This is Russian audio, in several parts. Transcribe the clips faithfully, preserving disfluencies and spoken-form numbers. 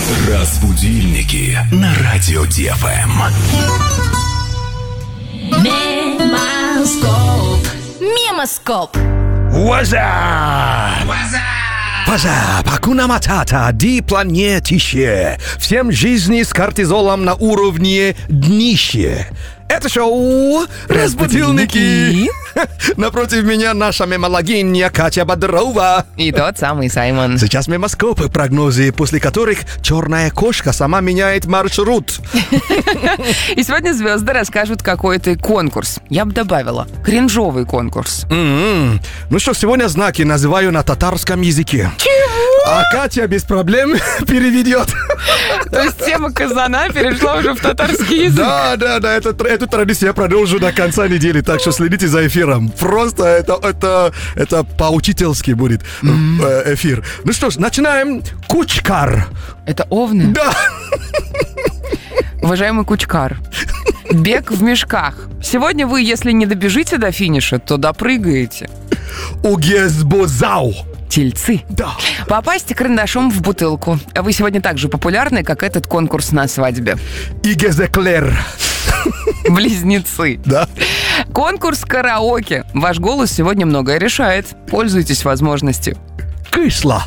Разбудильники на радио ДФМ. Мемоскоп. Мемоскоп. Ваза! Ваза! Пакуна матата, ди планетище. Всем жизни с кортизолом на уровне днище. Это шоу «Разбудильники». Напротив меня наша мемологиня Катя Бодрова. И тот самый Саймон. Сейчас мемоскопы, прогнозы, после которых черная кошка сама меняет маршрут. И сегодня звезды расскажут какой-то конкурс. Я бы добавила, кринжовый конкурс. М-м. Ну что, сегодня знаки называю на татарском языке. Чего? А Катя без проблем переведет. То есть тема казана перешла уже в татарский язык. Да, да, да, это, эту традицию я продолжу до конца недели, так что следите за эфиром. Просто это, это, это по-учительски будет mm-hmm. эфир. Ну что ж, начинаем. Кучкар. Это овны? Да. Уважаемый Кучкар, бег в мешках. Сегодня вы, если не добежите до финиша, то допрыгаете. Угезбозау. Тельцы. Да. Попасть карандашом в бутылку. Вы сегодня так же популярны, как этот конкурс на свадьбе. Игезеклер. Близнецы. Да. Конкурс караоке. Ваш голос сегодня многое решает. Пользуйтесь возможностью. Кышло.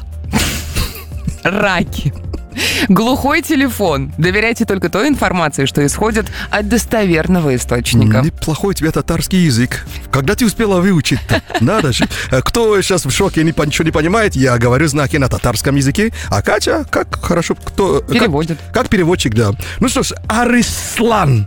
Раки. Глухой телефон. Доверяйте только той информации, что исходит от достоверного источника. Неплохой у тебя татарский язык. Когда ты успела выучить-то? Надо же. Кто сейчас в шоке, ничего не понимает, я говорю знаки на татарском языке, а Катя, как хорошо, кто... Переводит. Как, как переводчик, да. Ну что ж, Арислан.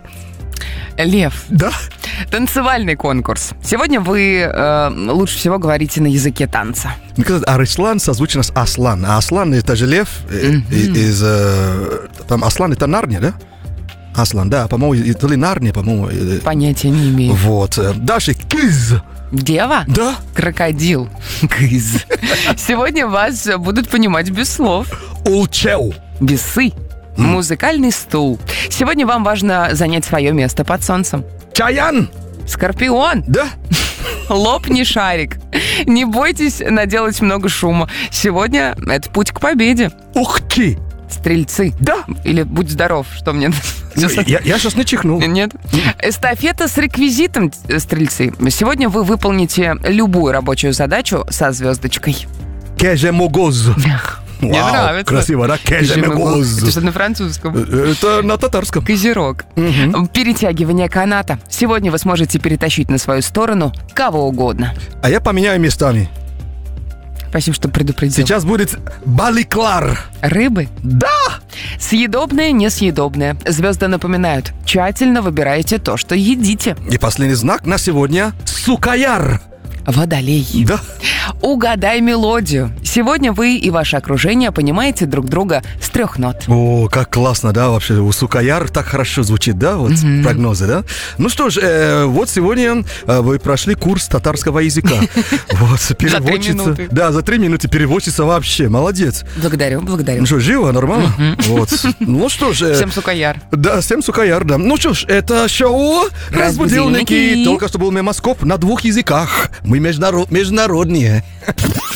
Лев. Да. Танцевальный конкурс. Сегодня вы э, лучше всего говорите на языке танца. Арислан созвучно с Аслан. А Аслан это же лев mm-hmm. из... Э, там Аслан это Нарния, да? Аслан, да, по-моему, это ли Нарния, по-моему. Понятия не имею. Вот. Дальше Кыз. Дева? Да. Крокодил. Кыз. Сегодня вас будут понимать без слов. Улчеу. Бесы. Музыкальный стул. Сегодня вам важно занять свое место под солнцем. Чаян. Скорпион. Да. Лопни шарик. Не бойтесь наделать много шума. Сегодня это путь к победе. Ух ты. Стрельцы. Да. Или будь здоров, что мне... Я, я сейчас не чихнул. Нет. Эстафета с реквизитом, стрельцы. Сегодня вы выполните любую рабочую задачу со звездочкой. Кежемогоз. Мне Вау, нравится. Красиво, да? Кежемогоз. Это что, на французском? Это на татарском. Козерог. Угу. Перетягивание каната. Сегодня вы сможете перетащить на свою сторону кого угодно. А я поменяю местами. Спасибо, что предупредил. Сейчас будет баликлар. Рыбы? Да! Съедобное, несъедобное. Звезды напоминают, тщательно выбирайте то, что едите. И последний знак на сегодня – сукаяр. Водолей. Да. Угадай мелодию. Сегодня вы и ваше окружение понимаете друг друга с трех нот. О, как классно, да, вообще. У сукаяр так хорошо звучит, да, вот mm-hmm. прогнозы, да? Ну что ж, э, вот сегодня э, вы прошли курс татарского языка. Вот, переводчица. За три минуты. Да, за три минуты переводчица вообще. Молодец. Благодарю, благодарю. Ну что, живо, нормально? Вот. Ну что ж. Всем сукаяр. Да, всем сукаяр, да. Ну что ж, это шоу «Разбудильники». Только что был мемоскоп на двух языках. Мы международные.